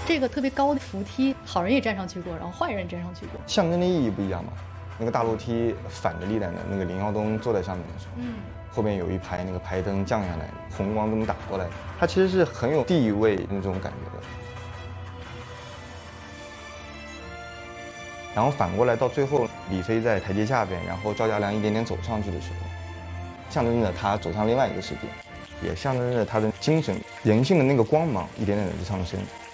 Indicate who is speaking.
Speaker 1: 这个特别高的扶梯，好人也站上去过，然后坏人也站上去过，
Speaker 2: 象征的意义不一样嘛。那个大楼梯反着历代的，那个林耀东坐在上面的时候，后面有一排那个排灯降下来，红光这么打过来，它其实是很有地位那种感觉的。然后反过来到最后，李飞在台阶下边，然后赵家良一点点走上去的时候，象征着他走向另外一个世界，也象征着他的精神、人性的那个光芒一点点的上升。